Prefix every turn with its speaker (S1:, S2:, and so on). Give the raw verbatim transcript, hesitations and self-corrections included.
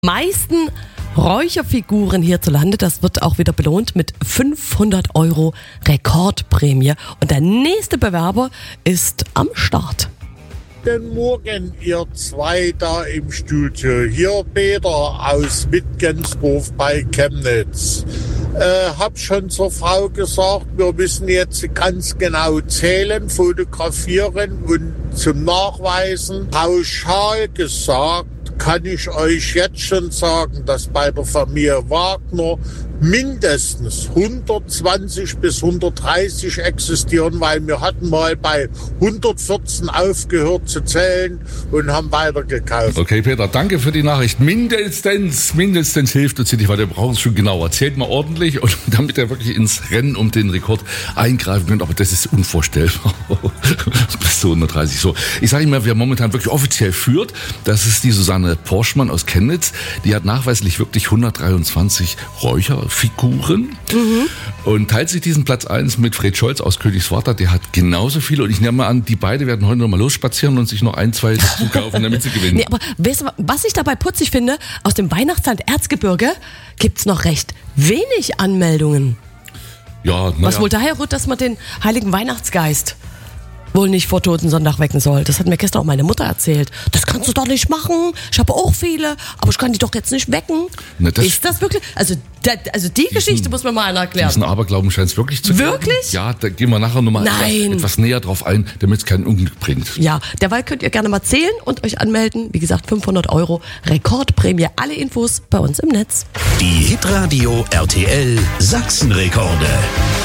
S1: meisten Räucherfiguren hierzulande. Das wird auch wieder belohnt mit fünfhundert Euro Rekordprämie. Und der nächste Bewerber ist am Start.
S2: Guten Morgen, ihr zwei da im Studio. Hier Peter aus Wittgensdorf bei Chemnitz. Äh, hab schon zur Frau gesagt, wir müssen jetzt ganz genau zählen, fotografieren und zum Nachweisen. Pauschal gesagt kann ich euch jetzt schon sagen, dass bei der Familie Wagner mindestens hundertzwanzig bis hundertdreißig existieren, weil wir hatten mal bei hundertvierzehn aufgehört zu zählen und haben weitergekauft.
S3: Okay, Peter, danke für die Nachricht. Mindestens, mindestens hilft uns hier nicht, weil wir brauchen es schon genauer. Zählt mal ordentlich, und damit er wirklich ins Rennen um den Rekord eingreifen könnte. Aber das ist unvorstellbar. Bis zu hundertdreißig. So, ich sage Ihnen mal, wer momentan wirklich offiziell führt, das ist die Susanne Porschmann aus Chemnitz. Die hat nachweislich wirklich hundertdreiundzwanzig Räucherfiguren mhm. und teilt sich diesen Platz eins mit Fred Scholz aus Königswarter. Der hat genauso viele, und ich nehme mal an, die beiden werden heute noch mal losspazieren und sich noch ein, zwei dazu kaufen, damit sie gewinnen.
S1: Nee, aber weißt du, was ich dabei putzig finde? Aus dem Weihnachtsland Erzgebirge gibt's noch recht wenig Anmeldungen.
S3: Ja,
S1: Was
S3: ja.
S1: wohl daher rührt, dass man den heiligen Weihnachtsgeist wohl nicht vor Totensonntag wecken soll. Das hat mir gestern auch meine Mutter erzählt. Das kannst du doch nicht machen. Ich habe auch viele, aber ich kann die doch jetzt nicht wecken.
S3: Na, das
S1: ist das wirklich? Also, da, also die
S3: diesen,
S1: Geschichte muss mir mal einer erklären.
S3: Diesen Aberglauben scheint es wirklich zu geben.
S1: Wirklich?
S3: Ja, da gehen wir nachher nochmal etwas, etwas näher drauf ein, damit es kein Unglück bringt.
S1: Ja, derweil könnt ihr gerne mal zählen und euch anmelden. Wie gesagt, fünfhundert Euro Rekordprämie. Alle Infos bei uns im Netz.
S4: Die Hitradio R T L Sachsenrekorde.